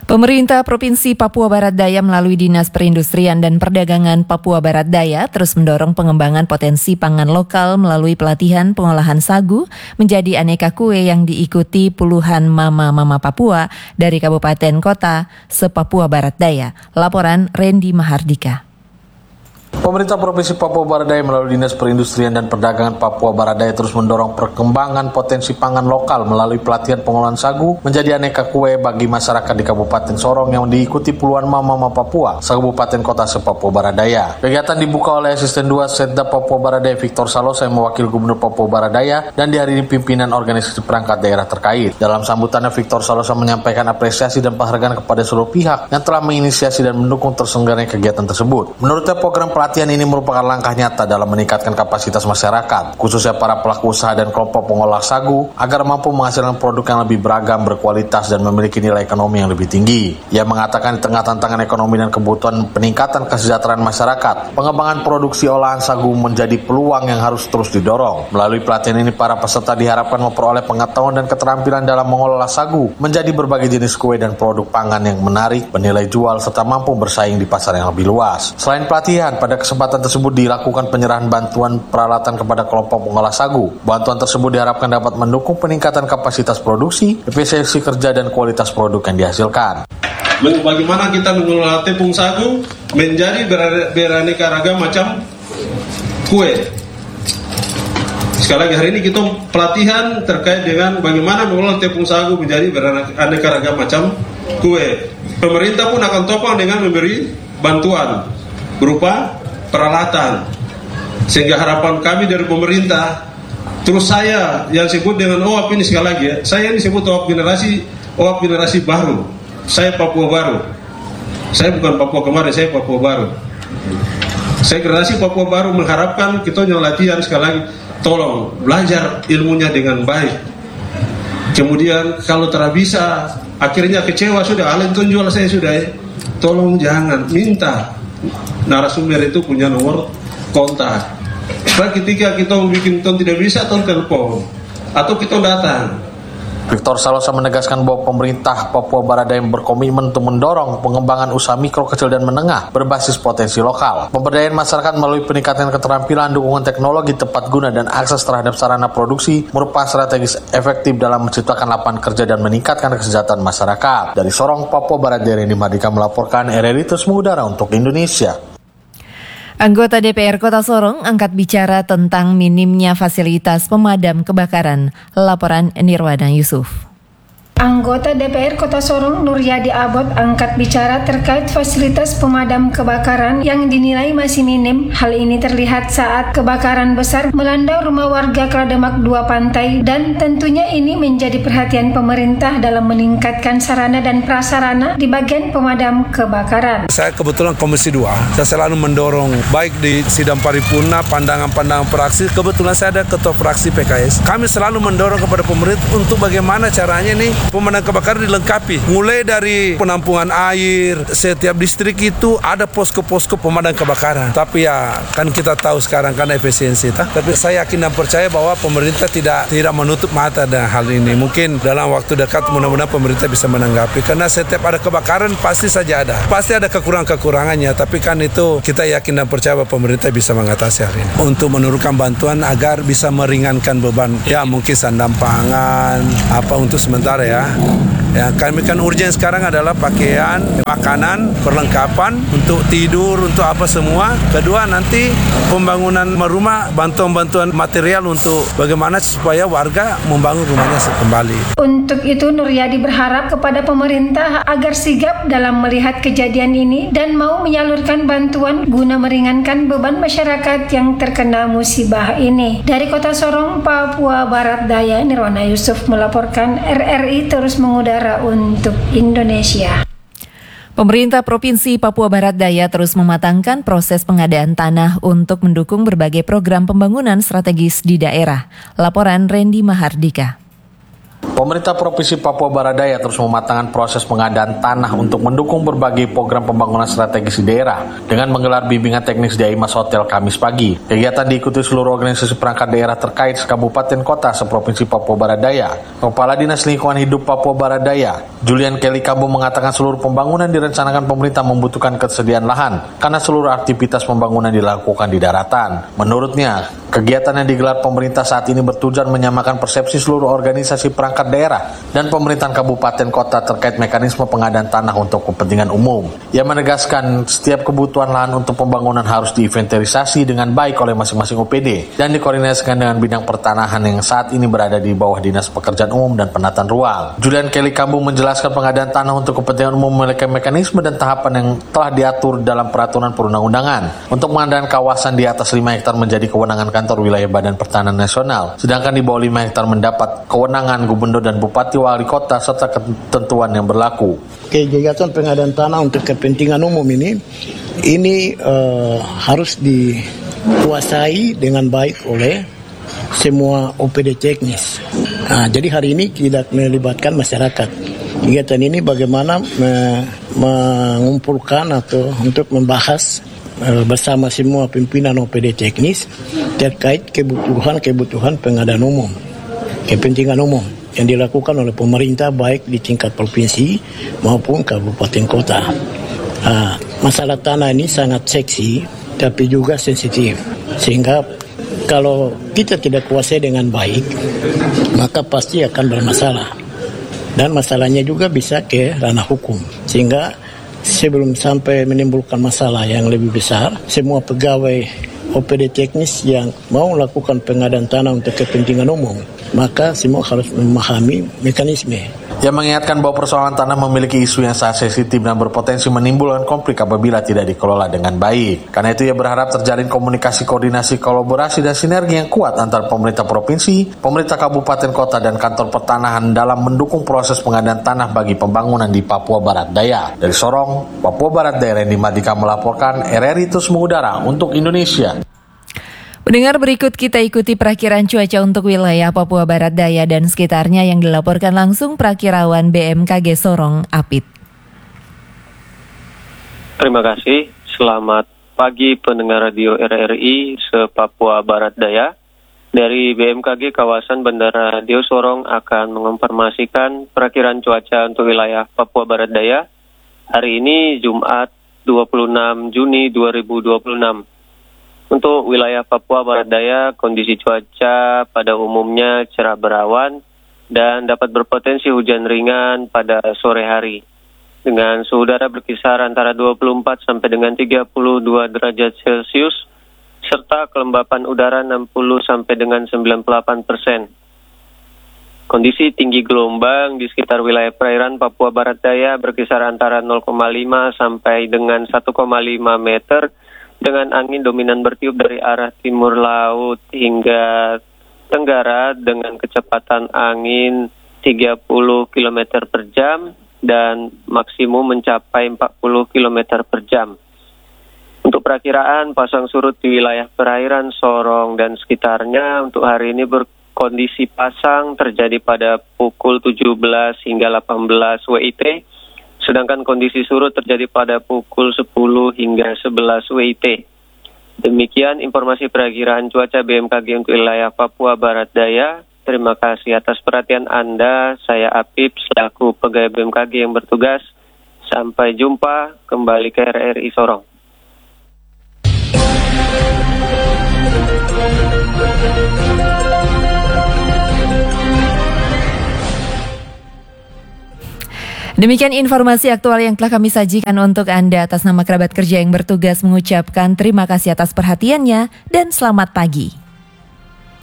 Pemerintah Provinsi Papua Barat Daya melalui Dinas Perindustrian dan Perdagangan Papua Barat Daya terus mendorong pengembangan potensi pangan lokal melalui pelatihan pengolahan sagu menjadi aneka kue yang diikuti puluhan mama-mama Papua dari kabupaten kota se-Papua Barat Daya. Laporan Randy Mahardika. Pemerintah Provinsi Papua Barat Daya melalui Dinas Perindustrian dan Perdagangan Papua Barat Daya terus mendorong perkembangan potensi pangan lokal melalui pelatihan pengolahan sagu menjadi aneka kue bagi masyarakat di Kabupaten Sorong yang diikuti puluhan mama-mama Papua se-Kabupaten Kota se-Papua Barat Daya. Kegiatan dibuka oleh Asisten 2 Setda Papua Barat Daya Victor Salosa yang mewakili Gubernur Papua Barat Daya dan dihadiri pimpinan organisasi perangkat daerah terkait. Dalam sambutannya, Victor Salosa menyampaikan apresiasi dan penghargaan kepada seluruh pihak yang telah menginisiasi dan mendukung terselenggaranya kegiatan tersebut. Menurutnya, program pelatihan ini merupakan langkah nyata dalam meningkatkan kapasitas masyarakat, khususnya para pelaku usaha dan kelompok pengolah sagu, agar mampu menghasilkan produk yang lebih beragam, berkualitas, dan memiliki nilai ekonomi yang lebih tinggi. Ia mengatakan di tengah tantangan ekonomi dan kebutuhan peningkatan kesejahteraan masyarakat, pengembangan produksi olahan sagu menjadi peluang yang harus terus didorong. Melalui pelatihan ini, para peserta diharapkan memperoleh pengetahuan dan keterampilan dalam mengolah sagu menjadi berbagai jenis kue dan produk pangan yang menarik, bernilai jual, serta mampu bersaing di pasar yang lebih luas. Selain pelatihan, pada kesempatan tersebut dilakukan penyerahan bantuan peralatan kepada kelompok pengolah sagu. Bantuan tersebut diharapkan dapat mendukung peningkatan kapasitas produksi, efisiensi kerja, dan kualitas produk yang dihasilkan. Bagaimana kita mengelola tepung sagu menjadi beraneka ragam macam kue. Sekali lagi, hari ini kita pelatihan terkait dengan bagaimana mengelola tepung sagu menjadi beraneka ragam macam kue. Pemerintah pun akan topang dengan memberi bantuan berupa peralatan, sehingga harapan kami dari pemerintah. Terus saya yang sebut dengan OAP ini, sekali lagi ya, saya disebut OAP generasi baru. Saya Papua baru. Saya bukan Papua kemarin, saya Papua baru. Saya generasi Papua baru mengharapkan kita yang latihan, sekali lagi tolong belajar ilmunya dengan baik. Kemudian kalau tidak bisa, akhirnya kecewa sudah, alih tunjuk saya sudah ya. Tolong jangan minta narasumber itu punya nomor kontak. Karena ketika kita bikin ton tidak bisa, ton telepon atau kita datang. Victor Salosa menegaskan bahwa pemerintah Papua Barat Daya berkomitmen untuk mendorong pengembangan usaha mikro, kecil, dan menengah berbasis potensi lokal. Pemberdayaan masyarakat melalui peningkatan keterampilan, dukungan teknologi tepat guna, dan akses terhadap sarana produksi merupakan strategis efektif dalam menciptakan lapangan kerja dan meningkatkan kesejahteraan masyarakat. Dari Sorong, Papua Barat Daya, Randy Mahardika melaporkan RRI Terus Mengudara untuk Indonesia. Anggota DPR Kota Sorong angkat bicara tentang minimnya fasilitas pemadam kebakaran. Laporan Nirwana Yusuf. Anggota DPR Kota Sorong Nuryadi Abot angkat bicara terkait fasilitas pemadam kebakaran yang dinilai masih minim. Hal ini terlihat saat kebakaran besar melanda rumah warga Klademak 2 Pantai, dan tentunya ini menjadi perhatian pemerintah dalam meningkatkan sarana dan prasarana di bagian pemadam kebakaran. Saya kebetulan Komisi 2, saya selalu mendorong baik di sidang paripurna, pandangan-pandangan fraksi. Kebetulan saya ada ketua fraksi PKS. Kami selalu mendorong kepada pemerintah untuk bagaimana caranya nih pemadam kebakaran dilengkapi. Mulai dari penampungan air, setiap distrik itu ada posko-posko pemadam kebakaran. Tapi ya kan kita tahu sekarang kan efisiensi. Tapi saya yakin dan percaya bahwa pemerintah tidak menutup mata dengan hal ini. Mungkin dalam waktu dekat mudah-mudahan pemerintah bisa menanggapi. Karena setiap ada kebakaran pasti saja ada. Pasti ada kekurangan-kekurangannya. Tapi kan itu kita yakin dan percaya bahwa pemerintah bisa mengatasi hal ini. Untuk menurunkan bantuan agar bisa meringankan beban. Ya mungkin sandang pangan, apa untuk sementara ya. Ya, kami kan urgen sekarang adalah pakaian, makanan, perlengkapan untuk tidur, untuk apa semua. Kedua nanti pembangunan rumah, bantuan-bantuan material untuk bagaimana supaya warga membangun rumahnya kembali. Untuk itu Nuryadi berharap kepada pemerintah agar sigap dalam melihat kejadian ini dan mau menyalurkan bantuan guna meringankan beban masyarakat yang terkena musibah ini. Dari Kota Sorong, Papua Barat Daya, Nirwana Yusuf melaporkan RRI Terus Mengudara untuk Indonesia. Pemerintah Provinsi Papua Barat Daya terus mematangkan proses pengadaan tanah untuk mendukung berbagai program pembangunan strategis di daerah. Laporan Randy Mahardika. Pemerintah Provinsi Papua Barat Daya terus mematangkan proses pengadaan tanah untuk mendukung berbagai program pembangunan strategis di daerah dengan menggelar bimbingan teknis di Aimas Hotel Kamis pagi. Kegiatan diikuti seluruh organisasi perangkat daerah terkait sekabupaten kota seprovinsi Papua Barat Daya. Kepala Dinas Lingkungan Hidup Papua Barat Daya, Julian Kelly Kambu mengatakan seluruh pembangunan direncanakan pemerintah membutuhkan ketersediaan lahan karena seluruh aktivitas pembangunan dilakukan di daratan. Menurutnya, kegiatan yang digelar pemerintah saat ini bertujuan menyamakan persepsi seluruh organisasi perangkat daerah dan pemerintahan kabupaten kota terkait mekanisme pengadaan tanah untuk kepentingan umum. Ia menegaskan setiap kebutuhan lahan untuk pembangunan harus diinventarisasi dengan baik oleh masing-masing OPD dan dikoordinasikan dengan bidang pertanahan yang saat ini berada di bawah Dinas Pekerjaan Umum dan Penataan Ruang. Julian Kelly Kambu menjelaskan pengadaan tanah untuk kepentingan umum memiliki mekanisme dan tahapan yang telah diatur dalam peraturan perundang-undangan. Untuk pengadaan kawasan di atas 5 hektar menjadi kewenangan kantor wilayah Badan Pertanahan Nasional, sedangkan di bawah 5 hektar mendapat kewenangan gubernur dan bupati wali kota serta ketentuan yang berlaku. Kegiatan pengadaan tanah untuk kepentingan umum ini harus dikuasai dengan baik oleh semua OPD teknis. Jadi hari ini tidak melibatkan masyarakat. Kegiatan ini bagaimana mengumpulkan atau untuk membahas bersama semua pimpinan OPD teknis terkait kebutuhan pengadaan umum, kepentingan umum yang dilakukan oleh pemerintah baik di tingkat provinsi maupun kabupaten kota. Masalah tanah ini sangat seksi tapi juga sensitif, sehingga kalau kita tidak kuasai dengan baik maka pasti akan bermasalah, dan masalahnya juga bisa ke ranah hukum, sehingga sebelum sampai menimbulkan masalah yang lebih besar, semua pegawai OPD teknis yang mau melakukan pengadaan tanah untuk kepentingan umum, maka semua harus memahami mekanisme. Ia mengingatkan bahwa persoalan tanah memiliki isu yang sangat sensitif dan berpotensi menimbulkan konflik apabila tidak dikelola dengan baik. Karena itu ia berharap terjalin komunikasi, koordinasi, kolaborasi, dan sinergi yang kuat antara pemerintah provinsi, pemerintah kabupaten kota, dan kantor pertanahan dalam mendukung proses pengadaan tanah bagi pembangunan di Papua Barat Daya. Dari Sorong, Papua Barat Daya, Randy Madika melaporkan, RRI terus mengudara untuk Indonesia. Pendengar, berikut kita ikuti perakiran cuaca untuk wilayah Papua Barat Daya dan sekitarnya yang dilaporkan langsung Prakirawan BMKG Sorong, Apit. Terima kasih. Selamat pagi pendengar radio RRI se-Papua Barat Daya. Dari BMKG kawasan Bandara Radio Sorong akan menginformasikan perakiran cuaca untuk wilayah Papua Barat Daya hari ini Jumat 26 Juni 2026. Untuk wilayah Papua Barat Daya, kondisi cuaca pada umumnya cerah berawan dan dapat berpotensi hujan ringan pada sore hari. Dengan suhu udara berkisar antara 24 sampai dengan 32 derajat Celcius, serta kelembapan udara 60 sampai dengan 98%. Kondisi tinggi gelombang di sekitar wilayah perairan Papua Barat Daya berkisar antara 0,5 sampai dengan 1,5 meter, dengan angin dominan bertiup dari arah timur laut hingga tenggara dengan kecepatan angin 30 km per jam dan maksimum mencapai 40 km per jam. Untuk perakiraan pasang surut di wilayah perairan Sorong dan sekitarnya untuk hari ini berkondisi pasang terjadi pada pukul 17 hingga 18 WIT. Sedangkan kondisi surut terjadi pada pukul 10 hingga 11 WIT. Demikian informasi perakiraan cuaca BMKG untuk wilayah Papua Barat Daya. Terima kasih atas perhatian Anda. Saya Apip selaku pegawai BMKG yang bertugas. Sampai jumpa kembali ke RRI Sorong. Demikian informasi aktual yang telah kami sajikan untuk Anda. Atas nama kerabat kerja yang bertugas mengucapkan terima kasih atas perhatiannya dan selamat pagi.